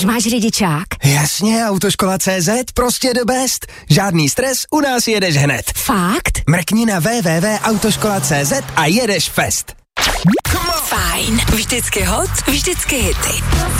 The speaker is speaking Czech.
Už máš řidičák? Jasně, Autoškola.cz, prostě the best. Žádný stres, u nás jedeš hned. Fakt? Mrkni na www.autoškola.cz a jedeš fest. Fajn, vždycky hot, vždycky hity.